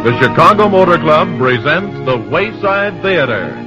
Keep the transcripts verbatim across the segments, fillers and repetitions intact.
The Chicago Motor Club presents the Wayside Theater.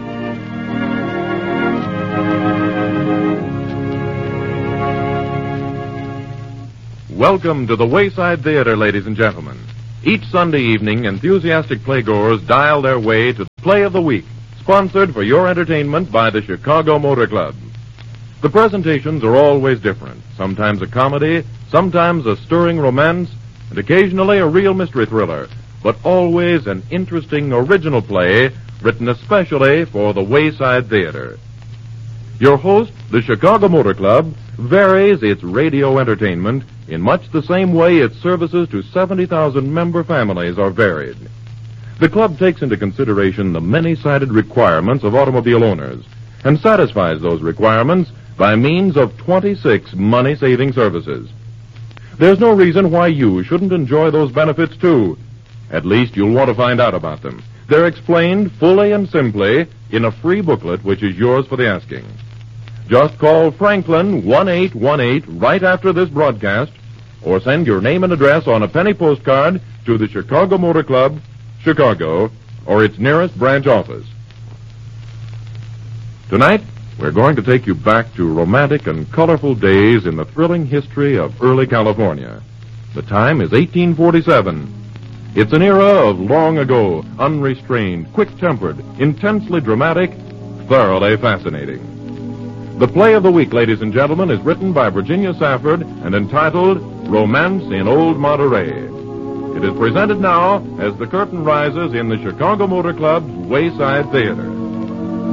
Welcome to the Wayside Theater, ladies and gentlemen. Each Sunday evening, enthusiastic playgoers dial their way to the Play of the Week, sponsored for your entertainment by the Chicago Motor Club. The presentations are always different, sometimes a comedy, sometimes a stirring romance, and occasionally a real mystery thriller, but always an interesting original play written especially for the Wayside Theater. Your host, the Chicago Motor Club, varies its radio entertainment in much the same way its services to seventy thousand member families are varied. The club takes into consideration the many-sided requirements of automobile owners and satisfies those requirements by means of twenty-six money-saving services. There's no reason why you shouldn't enjoy those benefits, too. At least you'll want to find out about them. They're explained fully and simply in a free booklet which is yours for the asking. Just call Franklin one eight one eight right after this broadcast, or send your name and address on a penny postcard to the Chicago Motor Club, Chicago, or its nearest branch office. Tonight, we're going to take you back to romantic and colorful days in the thrilling history of early California. The time is eighteen forty-seven. It's an era of long ago, unrestrained, quick-tempered, intensely dramatic, thoroughly fascinating. The Play of the Week, ladies and gentlemen, is written by Virginia Safford and entitled Romance in Old Monterey. It is presented now as the curtain rises in the Chicago Motor Club's Wayside Theater.